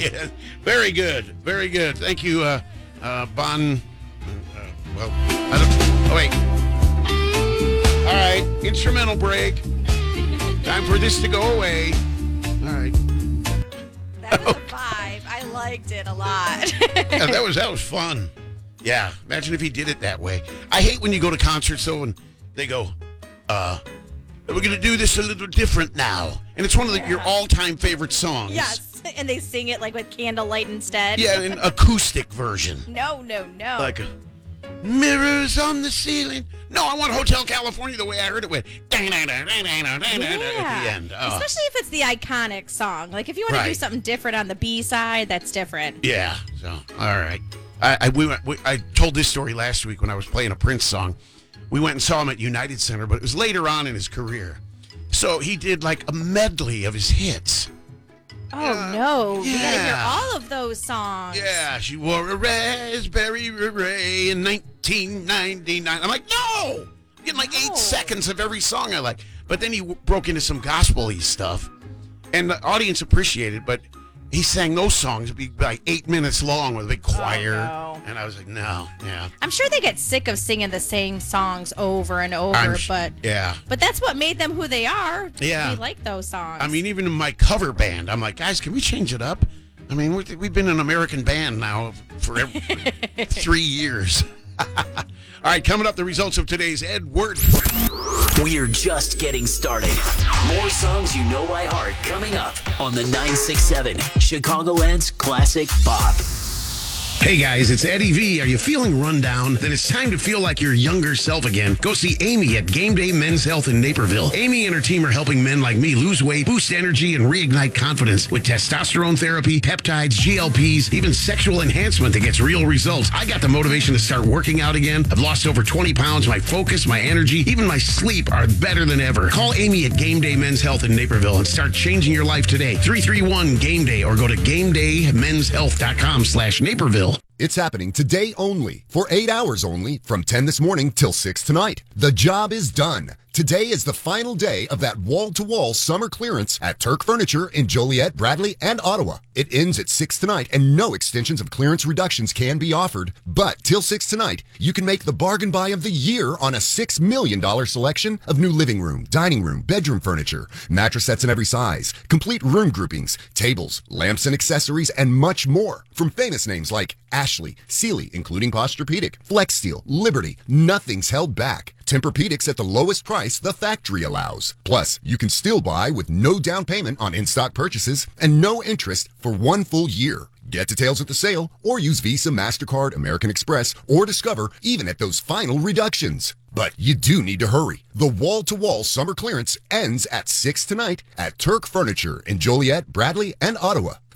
Yeah, very good. Very good. Thank you, Bon. Well, I don't. Oh, wait. All right. Instrumental break. Time for this to go away. All right. That was a vibe. I liked it a lot. Yeah, that was fun. Yeah. Imagine if he did it that way. I hate when you go to concerts, though, and they go, we're going to do this a little different now. And it's one of your all-time favorite songs. Yes. And they sing it like with candlelight instead. Yeah, an acoustic version. No. Like mirrors on the ceiling. No, I want Hotel California the way I heard it with. At the end. Oh. Especially if it's the iconic song. Like if you want to do something different on the B side, that's different. Yeah. So, all right. I told this story last week when I was playing a Prince song. We went and saw him at United Center, but it was later on in his career. So he did like a medley of his hits. Oh, no. Yeah. You got to hear all of those songs. Yeah, she wore a raspberry beret in 1999. I'm like, no! I'm getting like 8 seconds of every song I like. But then he broke into some gospel-y stuff, and the audience appreciated it, but he sang those songs. It'd be like 8 minutes long with a big choir. Oh, no. And I was like, no, yeah. I'm sure they get sick of singing the same songs over and over, but that's what made them who they are. Yeah. We like those songs. I mean, even in my cover band, I'm like, guys, can we change it up? I mean, we've been an American band now for 3 years. All right, coming up, the results of today's Ed Word. We're just getting started. More songs you know by heart coming up on the 967 Chicagoland's Classic Pop. Hey guys, it's Eddie V. Are you feeling run down? Then it's time to feel like your younger self again. Go see Amy at Game Day Men's Health in Naperville. Amy and her team are helping men like me lose weight, boost energy, and reignite confidence with testosterone therapy, peptides, GLPs, even sexual enhancement that gets real results. I got the motivation to start working out again. I've lost over 20 pounds. My focus, my energy, even my sleep are better than ever. Call Amy at Game Day Men's Health in Naperville and start changing your life today. 331-GAME-DAY or go to GameDayMen'sHealth.com/Naperville. It's happening today only, for 8 hours only, from 10 this morning till 6 tonight. The job is done. Today is the final day of that wall-to-wall summer clearance at Turk Furniture in Joliet, Bradley, and Ottawa. It ends at 6 tonight, and no extensions of clearance reductions can be offered. But till 6 tonight, you can make the bargain buy of the year on a $6 million selection of new living room, dining room, bedroom furniture, mattress sets in every size, complete room groupings, tables, lamps and accessories, and much more. From famous names like Ashley, Sealy, including Posturepedic, Flex Steel, Liberty, nothing's held back. Tempur-Pedics at the lowest price the factory allows. Plus, you can still buy with no down payment on in-stock purchases and no interest for 1 full year. Get details at the sale or use Visa, MasterCard, American Express, or Discover even at those final reductions. But you do need to hurry. The wall-to-wall summer clearance ends at 6 tonight at Turk Furniture in Joliet, Bradley, and Ottawa.